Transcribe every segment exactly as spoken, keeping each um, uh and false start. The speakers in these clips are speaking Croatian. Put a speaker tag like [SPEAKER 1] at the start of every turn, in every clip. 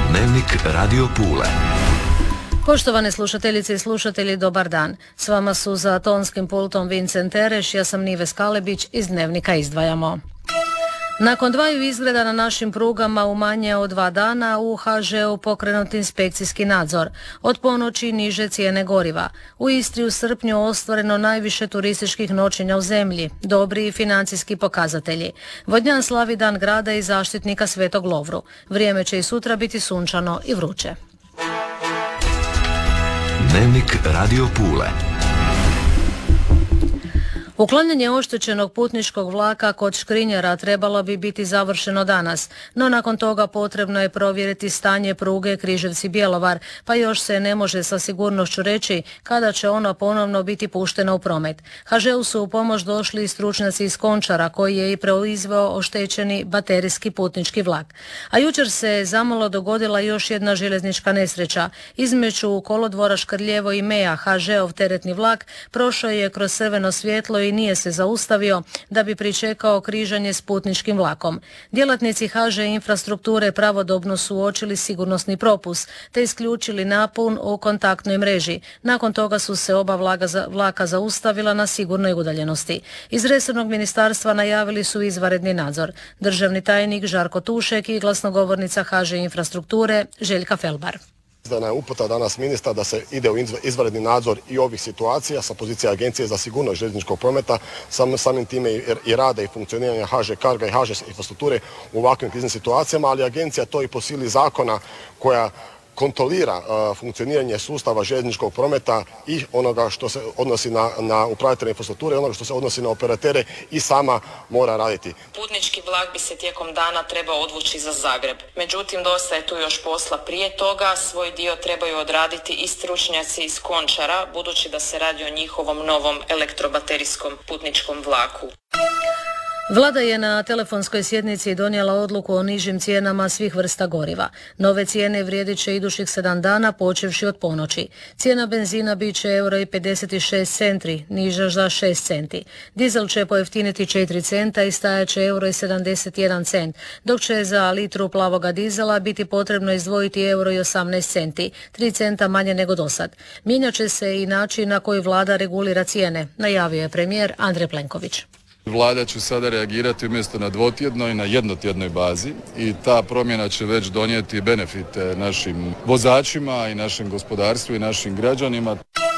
[SPEAKER 1] Dnevnik Radio Pule.
[SPEAKER 2] Poštovane slušateljice i slušatelji, dobar dan. S vama su za tonskim pultom Vincent Tereš, ja sam Nives Kalebić, iz Dnevnika izdvajamo. Nakon dvaju izgreda na našim prugama u manje od dva dana u ha žeu pokrenut inspekcijski nadzor. Od ponoći niže cijene goriva. U Istri u srpnju ostvareno najviše turističkih noćenja u zemlji. Dobri i financijski pokazatelji. Vodnjan slavi dan grada i zaštitnika Svetog Lovru. Vrijeme će i sutra biti sunčano i vruće.
[SPEAKER 1] Dnevnik Radio Pule.
[SPEAKER 2] Uklanjanje oštećenog putničkog vlaka kod Škrinjera trebalo bi biti završeno danas, no nakon toga potrebno je provjeriti stanje pruge Križevci-Bjelovar, pa još se ne može sa sigurnošću reći kada će ono ponovno biti pušteno u promet. ha žeu su u pomoć došli i stručnjaci iz Končara, koji je i proizveo oštećeni baterijski putnički vlak. A jučer se zamalo dogodila još jedna željeznička nesreća. Između kolodvora Škrljevo i Meja ha žeov teretni vlak prošao je kroz crveno svjetlo i i nije se zaustavio da bi pričekao križanje s putničkim vlakom. Djelatnici ha že infrastrukture pravodobno su uočili sigurnosni propust te isključili napon u kontaktnoj mreži. Nakon toga su se oba vlaka zaustavila na sigurnoj udaljenosti. Iz resornog ministarstva najavili su izvanredni nadzor. Državni tajnik Žarko Tušek i glasnogovornica ha že infrastrukture Željka Felbar.
[SPEAKER 3] Izdana je uputa danas ministra da se ide u izvanredni nadzor i ovih situacija sa pozicije Agencije za sigurnost željezničkog prometa, sam, samim time i, i rada i funkcioniranja ha že Carga i ha že infrastrukture u ovakvim kriznim situacijama, ali agencija to i po sili zakona koja kontrolira uh, funkcioniranje sustava željezničkog prometa i onoga što se odnosi na, na upravitelje infrastrukture, onoga što se odnosi na operatere i sama mora raditi.
[SPEAKER 4] Putnički vlak bi se tijekom dana trebao odvući za Zagreb. Međutim, dosta je tu još posla prije toga. Svoj dio trebaju odraditi i stručnjaci iz Končara, budući da se radi o njihovom novom elektrobaterijskom putničkom vlaku.
[SPEAKER 2] Vlada je na telefonskoj sjednici donijela odluku o nižim cijenama svih vrsta goriva. Nove cijene vrijedit će idućih sedam dana počevši od ponoći. Cijena benzina bit će euro i pedeset šest centi, niža za šest centi. Dizel će pojeftiniti četiri centa i stajat će euro i sedamdeset jedan cent, dok će za litru plavoga dizela biti potrebno izdvojiti euro i osamnaest centi, tri centa manje nego dosad. Mijenjat će se i način na koji vlada regulira cijene, najavio je premijer Andrej Plenković.
[SPEAKER 5] Vlada će sada reagirati umjesto na dvotjednoj, na jednotjednoj bazi i ta promjena će već donijeti benefite našim vozačima i našem gospodarstvu i našim građanima.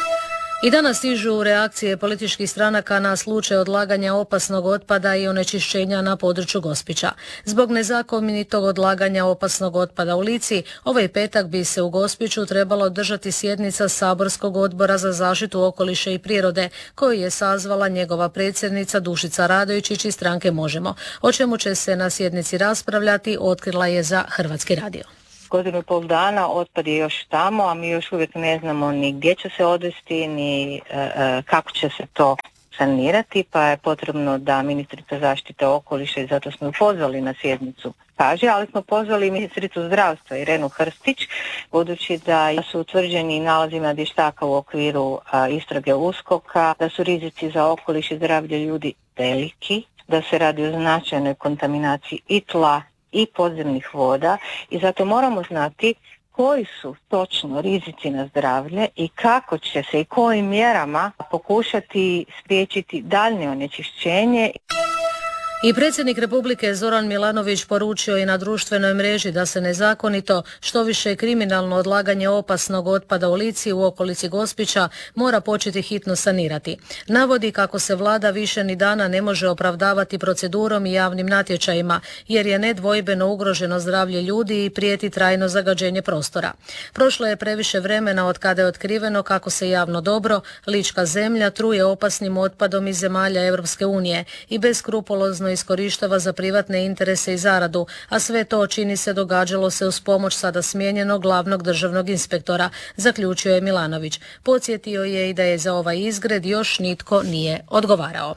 [SPEAKER 2] I danas stižu reakcije političkih stranaka na slučaj odlaganja opasnog otpada i onečišćenja na području Gospića. Zbog nezakonitog odlaganja opasnog otpada u Lici, ovaj petak bi se u Gospiću trebalo održati sjednica Saborskog odbora za zaštitu okoliša i prirode, koju je sazvala njegova predsjednica Dušica Radojčić iz stranke Možemo. O čemu će se na sjednici raspravljati, otkrila je za Hrvatski radio.
[SPEAKER 6] Godinu i pol dana otpad je još tamo, a mi još uvijek ne znamo ni gdje će se odvesti, ni e, e, kako će se to sanirati, pa je potrebno da ministrica zaštite okoliša, i zato smo ju pozvali na sjednicu, kaže, ali smo pozvali i ministricu zdravstva Irenu Hrstić, budući da su utvrđeni nalazima vještaka u okviru a, istrage uskoka, da su rizici za okoliš i zdravlje ljudi veliki, da se radi o značajnoj kontaminaciji i tla i podzemnih voda, i zato moramo znati koji su točno rizici na zdravlje i kako će se i kojim mjerama pokušati spriječiti daljnje onečišćenje.
[SPEAKER 2] I predsjednik Republike Zoran Milanović poručio je na društvenoj mreži da se nezakonito, što više kriminalno odlaganje opasnog otpada u Lici u okolici Gospića mora početi hitno sanirati. Navodi kako se vlada više ni dana ne može opravdavati procedurom i javnim natječajima, jer je nedvojbeno ugroženo zdravlje ljudi i prijeti trajno zagađenje prostora. Prošlo je previše vremena od kada je otkriveno kako se javno dobro, lička zemlja, truje opasnim otpadom iz zemalja Europske unije i beskrupulozno iskorištava za privatne interese i zaradu, a sve to, čini se, događalo se uz pomoć sada smijenjenog glavnog državnog inspektora, zaključio je Milanović. Podsjetio je i da je za ovaj izgred još nitko nije odgovarao.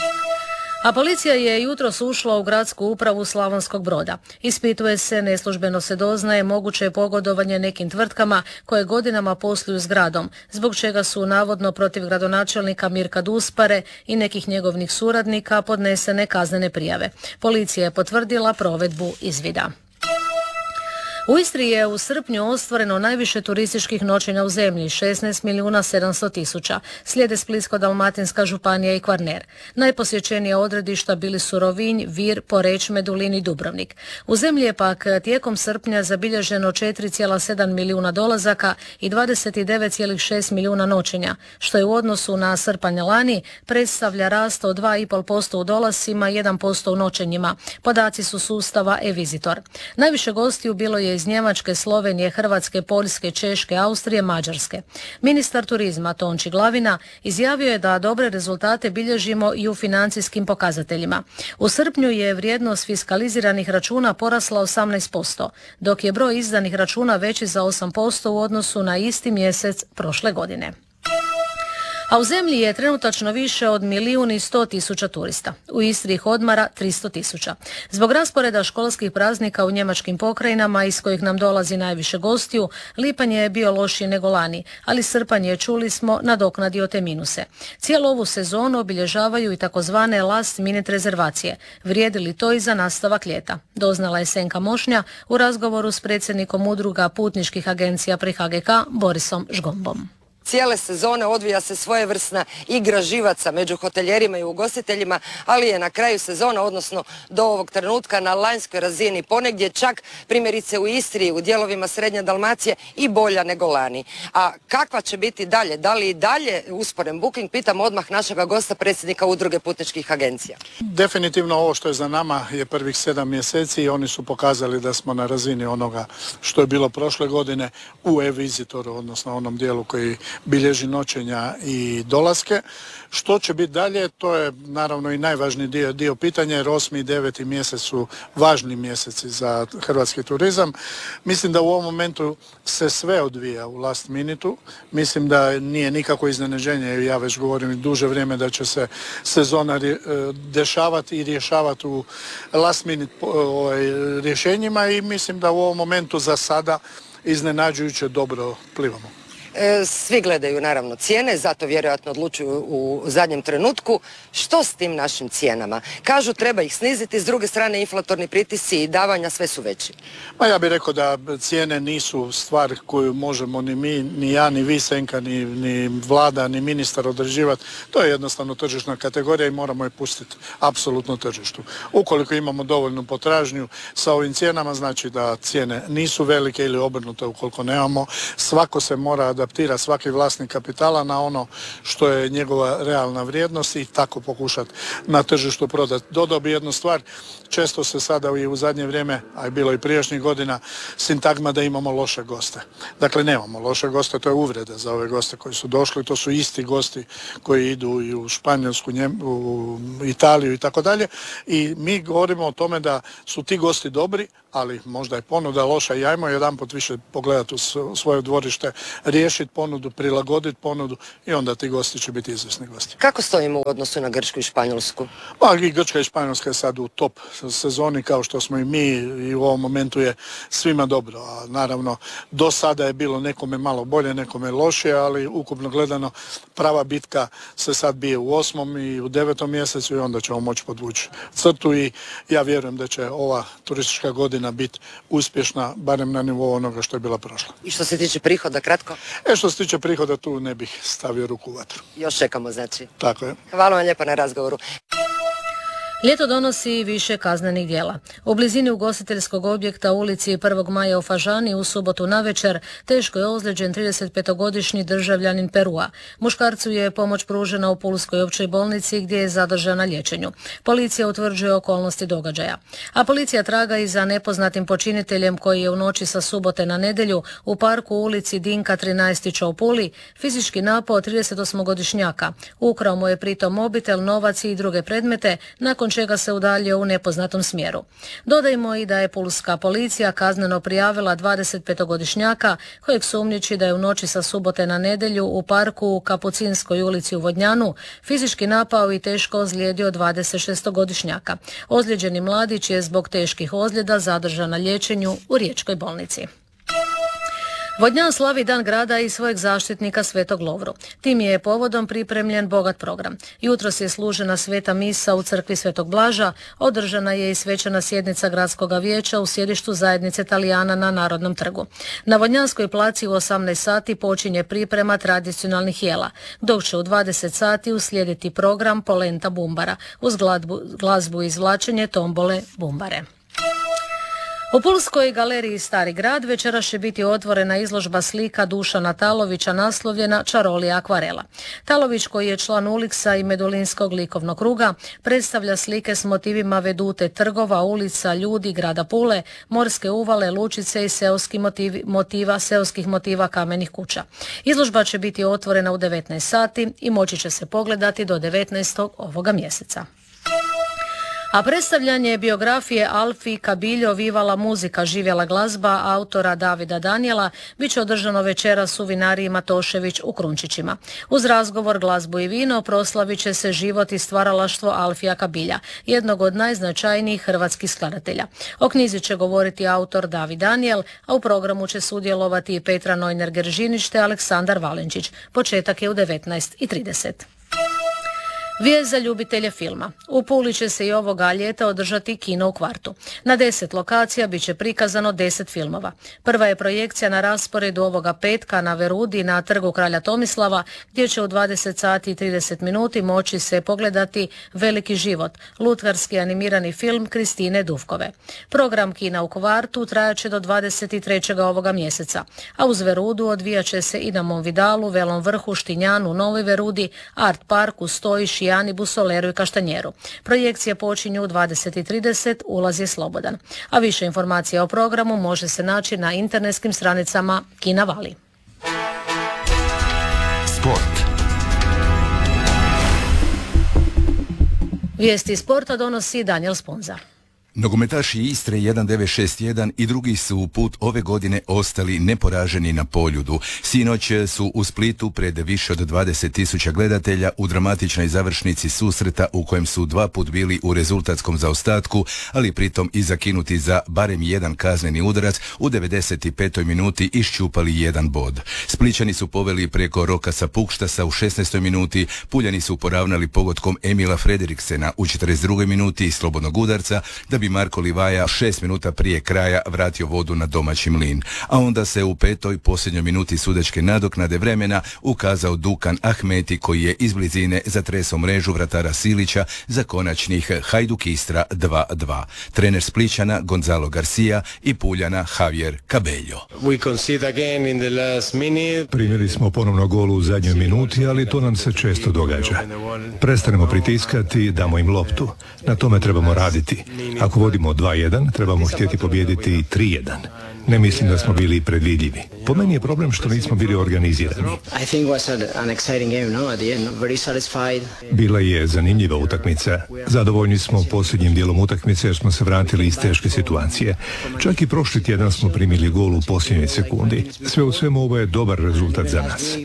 [SPEAKER 2] A policija je jutros ušla u gradsku upravu Slavonskog Broda. Ispituje se, neslužbeno se doznaje, moguće pogodovanje nekim tvrtkama koje godinama posluju s gradom, zbog čega su navodno protiv gradonačelnika Mirka Duspare i nekih njegovih suradnika podnesene kaznene prijave. Policija je potvrdila provedbu izvida. U Istri je u srpnju ostvareno najviše turističkih noćenja u zemlji, šesnaest milijuna sedamsto tisuća. Slijede Splitsko-dalmatinska županija i Kvarner. Najposjećenija odredišta bili su Rovinj, Vir, Poreć, Medulin i Dubrovnik. U zemlji je pak tijekom srpnja zabilježeno četiri zarez sedam milijuna dolazaka i dvadeset devet zarez šest milijuna noćenja, što je u odnosu na srpanj lani predstavlja rast od dva zarez pet posto u dolascima i jedan posto u noćenjima. Podaci su sustava e-Visitor. Najviše gostiju bilo je iz Njemačke, Slovenije, Hrvatske, Poljske, Češke, Austrije, Mađarske. Ministar turizma Tonči Glavina izjavio je da dobre rezultate bilježimo i u financijskim pokazateljima. U srpnju je vrijednost fiskaliziranih računa porasla osamnaest posto, dok je broj izdanih računa veći za osam posto u odnosu na isti mjesec prošle godine. A u zemlji je trenutačno više od milijun i sto tisuća turista. U Istri ih odmara tristo tisuća. Zbog rasporeda školskih praznika u njemačkim pokrajinama iz kojih nam dolazi najviše gostiju, lipanj je bio lošiji nego lani, ali srpanj je, čuli smo, nadoknadio te minuse. Cijelu ovu sezonu obilježavaju i takozvane last minute rezervacije. Vrijedi li to i za nastavak ljeta? Doznala je Senka Mošnja u razgovoru s predsjednikom udruga putničkih agencija pri ha ge ka Borisom Žgombom.
[SPEAKER 7] Cijele sezone odvija se svojevrsna igra živaca među hoteljerima i ugostiteljima, ali je na kraju sezona, odnosno do ovog trenutka, na lanjskoj razini, ponegdje čak primjerice u Istri, u dijelovima Srednje Dalmacije i bolja nego lani. A kakva će biti dalje? Da li i dalje usporen booking? Pitam odmah našega gosta, predsjednika udruge putničkih agencija.
[SPEAKER 8] Definitivno ovo što je za nama je prvih sedam mjeseci i oni su pokazali da smo na razini onoga što je bilo prošle godine u e-Visitoru, odnosno onom dijelu koji bilježi noćenja i dolaske. Što će biti dalje, to je naravno i najvažniji dio, dio pitanja, jer osmi i deveti mjesec su važni mjeseci za hrvatski turizam. Mislim da u ovom momentu se sve odvija u last minutu. Mislim da nije nikako iznenađenje, ja već govorim duže vrijeme da će se sezona dešavati i rješavati u last minute rješenjima i mislim da u ovom momentu za sada iznenađujuće dobro plivamo.
[SPEAKER 7] Svi gledaju naravno cijene, zato vjerojatno odlučuju u zadnjem trenutku. Što s tim našim cijenama? Kažu treba ih sniziti, s druge strane inflatorni pritisci i davanja sve su veći.
[SPEAKER 8] Ma ja bih rekao da cijene nisu stvar koju možemo ni mi, ni ja, ni vi Senka, ni, ni vlada, ni ministar određivati. To je jednostavno tržišna kategorija i moramo je pustiti apsolutno tržištu. Ukoliko imamo dovoljnu potražnju sa ovim cijenama, znači da cijene nisu velike ili obrnuto ukoliko nemamo. Svako se mora adaptira, svaki vlasnik kapitala na ono što je njegova realna vrijednost i tako pokušati na tržištu prodati. Dodao bi jednu stvar, često se sada i u zadnje vrijeme, a je bilo i prijašnjih godina, sintagma da imamo loše goste. Dakle, nemamo loše goste, to je uvreda za ove goste koji su došli, to su isti gosti koji idu i u Španjolsku, Njem, u Italiju i tako dalje. I mi govorimo o tome da su ti gosti dobri, ali možda je ponuda loša i ajmo jedanput više pogledati u svoje dvorište, riješiti ponudu, prilagoditi ponudu i onda ti gosti će biti izvrsni gosti.
[SPEAKER 7] Kako stojimo u odnosu na Grčku i Španjolsku?
[SPEAKER 8] Pa i Grčka i Španjolska je sad u top sezoni kao što smo i mi i u ovom momentu je svima dobro. A naravno do sada je bilo nekome malo bolje, nekome lošije, ali ukupno gledano prava bitka se sad bije u osmom i u devetom mjesecu i onda ćemo moći podvući crtu i ja vjerujem da će ova turistička godina biti uspješna, barem na nivou onoga što je bila prošla.
[SPEAKER 7] I što se tiče prihoda, kratko?
[SPEAKER 8] E što se tiče prihoda, tu ne bih stavio ruku u vatru.
[SPEAKER 7] Još čekamo, znači.
[SPEAKER 8] Tako je.
[SPEAKER 7] Hvala vam lijepo na razgovoru.
[SPEAKER 2] Ljeto donosi više kaznenih djela. U blizini ugostiteljskog objekta u ulici prvog maja u Fažani u subotu navečer teško je ozlijeđen tridesetpetogodišnji državljanin Perua. Muškarcu je pomoć pružena u Pulskoj općoj bolnici gdje je zadržan na liječenju. Policija utvrđuje okolnosti događaja. A policija traga i za nepoznatim počiniteljem koji je u noći sa subote na nedjelju u parku u ulici Dinka trinaest u Puli fizički napao tridesetosmogodišnjaka. Ukrao mu je pritom mobitel, novac i druge predmete, nakon čega se udaljio u nepoznatom smjeru. Dodajmo i da je pulska policija kazneno prijavila dvadesetpetogodišnjaka kojeg sumnjiči da je u noći sa subote na nedjelju u parku u Kapucinskoj ulici u Vodnjanu fizički napao i teško ozlijedio dvadesetšestogodišnjaka. Ozlijeđeni mladić je zbog teških ozljeda zadržan na liječenju u riječkoj bolnici. Vodnjan slavi dan grada i svojeg zaštitnika Svetog Lovru. Tim je povodom pripremljen bogat program. Jutros je služena sveta misa u crkvi Svetog Blaža, održana je i svečana sjednica gradskog vijeća u sjedištu zajednice Talijana na Narodnom trgu. Na Vodnjanskoj placi u osamnaest sati počinje priprema tradicionalnih jela, dok će u dvadeset sati uslijediti program Polenta bumbara uz glazbu, glazbu i izvlačenje tombole bumbare. U Pulskoj galeriji Stari grad večeras će biti otvorena izložba slika Dušana Talovića naslovljena Čarolija akvarela. Talović, koji je član Uliksa i Medulinskog likovnog kruga, predstavlja slike s motivima vedute trgova, ulica, ljudi, grada Pule, morske uvale, lučice i seoskih motivi, motiva, seoskih motiva kamenih kuća. Izložba će biti otvorena u devetnaest sati i moći će se pogledati do devetnaestog ovoga mjeseca. A predstavljanje biografije Alfi Kabiljo Vivala muzika, živjela glazba autora Davida Danijela bit će održano večeras u vinariji Matošević u Krunčićima. Uz razgovor, glazbu i vino proslavit će se život i stvaralaštvo Alfija Kabilja, jednog od najznačajnijih hrvatskih skladatelja. O knjizi će govoriti autor David Danijel, a u programu će sudjelovati i Petra Nojner-Geržinić te Aleksandar Valenčić. Početak je u devetnaest i trideset. Vijest za ljubitelje filma. U Puli će se i ovoga ljeta održati kino u Kvartu. Na deset lokacija bit će prikazano deset filmova. Prva je projekcija na rasporedu ovoga petka na Verudi na Trgu kralja Tomislava, gdje će u dvadeset sati i trideset minuti moći se pogledati Veliki život, lutkarski animirani film Kristine Duvkove. Program kina u Kvartu trajaće do dvadeset trećeg ovoga mjeseca, a uz Verudu odvijat će se i na Monvidalu, Velom vrhu, Štinjanu, Novoj Verudi, Art parku, Stojiš, Jani, Busoleru i Kaštanjeru. Projekcije počinju u dvadeset i trideset, ulaz je slobodan. A više informacija o programu može se naći na internetskim stranicama Kina Vali.
[SPEAKER 1] Sport.
[SPEAKER 2] Vijesti sporta donosi Daniel Sponza.
[SPEAKER 9] Nogometaši Istre jedan devet šest jedan i drugi su u put ove godine ostali neporaženi na Poljudu. Sinoć su u Splitu pred više od dvadeset tisuća gledatelja u dramatičnoj završnici susreta u kojem su dva put bili u rezultatskom zaostatku, ali pritom i zakinuti za barem jedan kazneni udarac u devedeset petoj minuti iščupali jedan bod. Splićani su poveli preko Rokasa Pukštasa u šesnaestoj minuti, Puljani su poravnali pogodkom Emila Frederiksena u četrdeset drugoj minuti slobodnog udarca, da bi Marko Livaja šest minuta prije kraja vratio vodu na domaći mlin. A onda se u petoj posljednjoj minuti sudačke nadoknade vremena ukazao Dukan Ahmeti, koji je iz blizine zatresao mrežu vratara Silića za konačnih Hajduk Istra dva dva. Trener Splićana Gonzalo Garcia i Puljana Javier Cabello.
[SPEAKER 10] Primili smo ponovno gol u zadnjoj minuti, ali to nam se često događa. Prestanemo pritiskati, damo im loptu. Na tome trebamo raditi. Ako vodimo dva jedan, trebamo htjeti pobijediti tri jedan. Ne mislim da smo bili predvidljivi. Po meni je problem što nismo bili organizirani. Bila je zanimljiva utakmica. Zadovoljni smo posljednjim dijelom utakmice jer smo se vratili iz teške situacije. Čak i prošli tjedan smo primili gol u posljednjoj sekundi. Sve u svemu ovo je dobar rezultat za nas.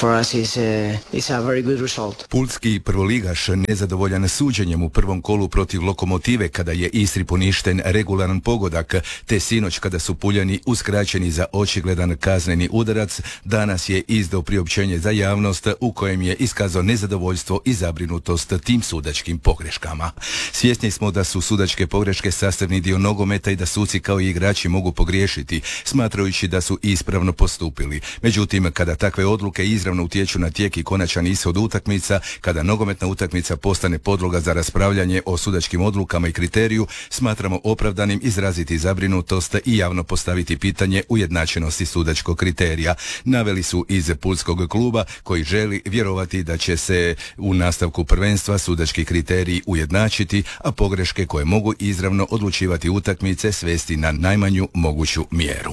[SPEAKER 9] Pulski prvoligaš nezadovoljan suđenjem u prvom kolu protiv Lokomotive kada je Istri poništen regularan pogodak, te sinoć kada su Puljani uskraćeni za očigledan kazneni udarac, danas je izdao priopćenje za javnost u kojem je iskazao nezadovoljstvo i zabrinutost tim sudačkim pogreškama. Svjesni smo da su sudačke pogreške sastavni dio nogometa i da suci kao i igrači mogu pogriješiti, smatrajući da su ispravno postupili. Međutim, kada takve odluke izravno utječu na tijek i konačan ishod utakmica, kada nogometna utakmica postane podloga za raspravljanje o sudačkim odlukama i kriteriju, smatramo opravdanim izraziti zabrinutost i javno postaviti pitanje ujednačenosti sudačkog kriterija. Naveli su iz pulskog kluba, koji želi vjerovati da će se u nastavku prvenstva sudački kriteriji ujednačiti, a pogreške koje mogu izravno odlučivati utakmice svesti na najmanju moguću mjeru.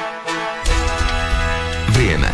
[SPEAKER 1] Vrijeme.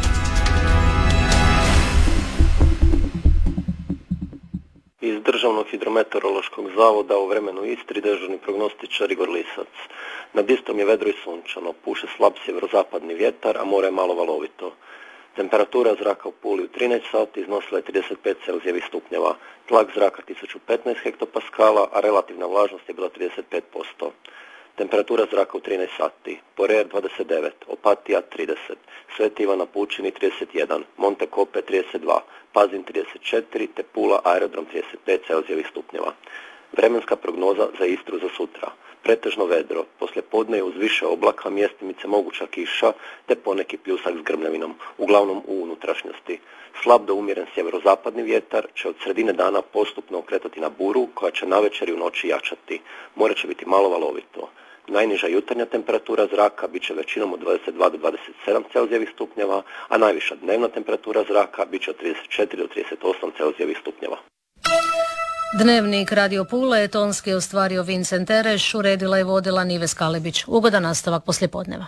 [SPEAKER 11] Iz Državnog hidrometeorološkog zavoda u vremenu Istri dežurni prognostičar Igor Lisac. Nad Istrom je vedro i sunčano, puše slab sjeverozapadni vjetar, a more je malo valovito. Temperatura zraka u Puli u trinaest sati iznosila je trideset pet celzijevih stupnjeva, tlak zraka tisuću petnaest hektopaskala, a relativna vlažnost je bila trideset pet posto. Temperatura zraka u trinaest sati. Porer dvadeset devet, Opatija trideset, Sveti Ivan na Pučini trideset jedan, Monte Cope trideset dva, Pazin trideset četiri te Pula aerodrom trideset pet Celzijevih stupnjeva. Vremenska prognoza za Istru za sutra. Pretežno vedro, poslije podne je uz više oblaka, mjestimice moguća kiša te poneki pljusak s grmljavinom, uglavnom u unutrašnjosti. Slab do umjeren sjeverozapadni vjetar će od sredine dana postupno okretati na buru koja će navečer i u noći jačati. More će biti malo valovito. Najniža jutarnja temperatura zraka bit će većinom od dvadeset dva do dvadeset sedam Celzijevih stupnjeva, a najviša dnevna temperatura zraka bit će od trideset četiri do trideset osam Celzijevih stupnjeva.
[SPEAKER 2] Dnevnik Radio Pule tonski je ostvario Vincent Tereš, uredila i vodila Nives Kalebić. Ugodan nastavak poslijepodneva.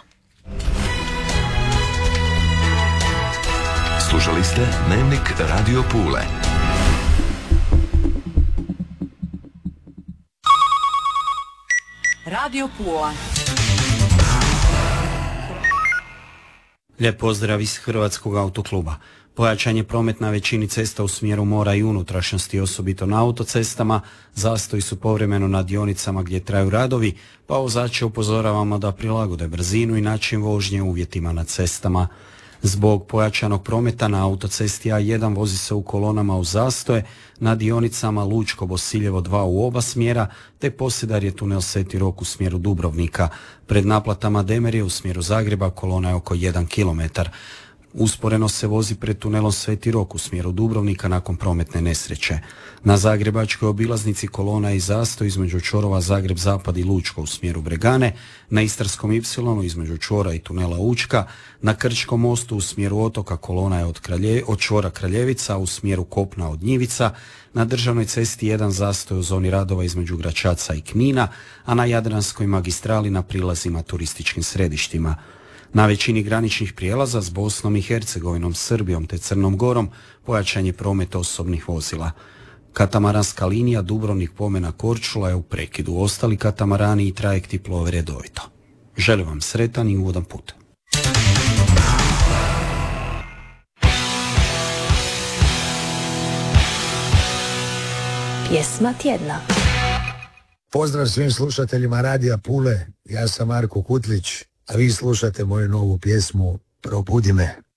[SPEAKER 1] Slušali ste Dnevnik Radio Pule.
[SPEAKER 12] Radio Pula.
[SPEAKER 13] Lijep pozdrav iz Hrvatskog autokluba. Pojačan je promet na većini cesta u smjeru mora i unutrašnjosti, osobito na autocestama. Zastoji su povremeno na dionicama gdje traju radovi, pa vozače upozoravamo da prilagode brzinu i način vožnje uvjetima na cestama. Zbog pojačanog prometa na autocesti A jedan vozi se u kolonama u zastoje na dionicama Lučko-Bosiljevo dva u oba smjera, te Posedarje tunel Sveti Rok u smjeru Dubrovnika. Pred naplatama Demerije u smjeru Zagreba kolona je oko jedan kilometar. Usporeno se vozi pred tunelom Sveti Rok u smjeru Dubrovnika nakon prometne nesreće. Na zagrebačkoj obilaznici kolona je i zastoj između čvorova Zagreb Zapad i Lučko u smjeru Bregane, na Istarskom ipsilonu između čvora i tunela Učka, na Krčkom mostu u smjeru otoka kolona je od, Kralje, od čvora Kraljevica u smjeru kopna od Njivica, na državnoj cesti jedan zastoj u zoni radova između Gračaca i Knina, a na Jadranskoj magistrali na prilazima turističkim središtima. Na većini graničnih prijelaza s Bosnom i Hercegovinom, Srbijom te Crnom Gorom pojačan je promet osobnih vozila. Katamaranska linija Dubrovnik Pomena Korčula je u prekidu, ostali katamarani i trajekti plove redovito. Želim vam sretan i ugodan put.
[SPEAKER 12] Pjesma tjedna.
[SPEAKER 14] Pozdrav svim slušateljima Radija Pule, ja sam Marko Kutlić, a vi slušate moju novu pjesmu Probudi me.